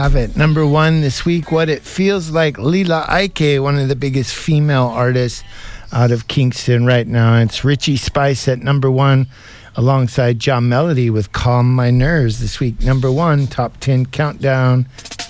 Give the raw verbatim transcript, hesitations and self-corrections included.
have it. Number one this week, What It Feels Like, Lila Ike, one of the biggest female artists out of Kingston right now. It's Richie Spice at number one, alongside John Melody with Calm My Nerves this week. Number one, top ten countdown.